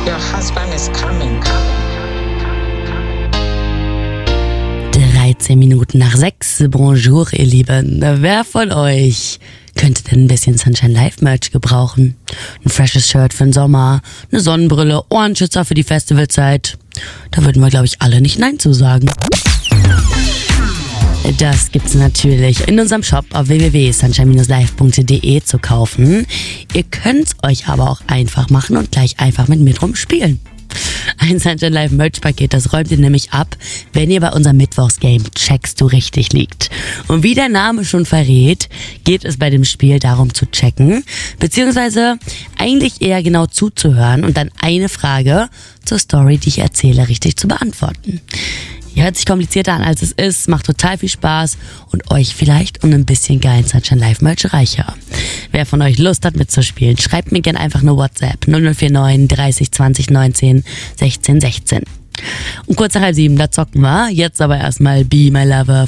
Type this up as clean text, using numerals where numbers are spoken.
Your husband is coming. 13 Minuten nach 6. Bonjour, ihr Lieben. Wer von euch könnte denn ein bisschen Sunshine Live Merch gebrauchen? Ein freshes Shirt für den Sommer, eine Sonnenbrille, Ohrenschützer für die Festivalzeit. Da würden wir, glaube ich, alle nicht Nein zu sagen. Das gibt's natürlich in unserem Shop auf www.sunshine-live.de zu kaufen. Ihr könnt's euch aber auch einfach machen und gleich einfach mit mir drum spielen. Ein Sunshine Live Merch Paket, das räumt ihr nämlich ab, wenn ihr bei unserem Mittwochsgame Checkst du richtig liegt. Und wie der Name schon verrät, geht es bei dem Spiel darum zu checken, beziehungsweise eigentlich eher genau zuzuhören und dann eine Frage zur Story, die ich erzähle, richtig zu beantworten. Hört sich komplizierter an, als es ist, macht total viel Spaß und euch vielleicht um ein bisschen geilen Sunshine Live Merch reicher. Wer von euch Lust hat mitzuspielen, schreibt mir gerne einfach eine WhatsApp 0049 30 20 19 16 16. Und kurz nach 6:30, da zocken wir. Jetzt aber erstmal Be My Lover